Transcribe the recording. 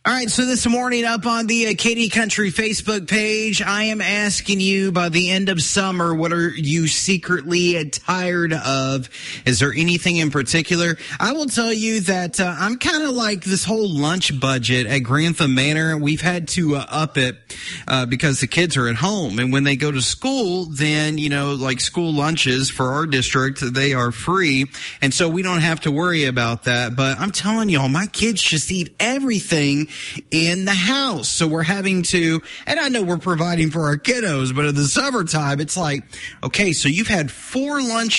All right, so this morning up on the Katy Country Facebook page, I am asking you, by the end of summer, what are you secretly tired of? Is there anything in particular? I will tell you that I'm kind of like this whole lunch budget at Grantham Manor. We've had to up it because the kids are at home. And when they go to school, then, like school lunches for our district, they are free. And so we don't have to worry about that. But I'm telling y'all, my kids just eat everything in the house. So we're having to, and I know we're providing for our kiddos, but in the summertime, it's like, okay, so you've had 4 lunches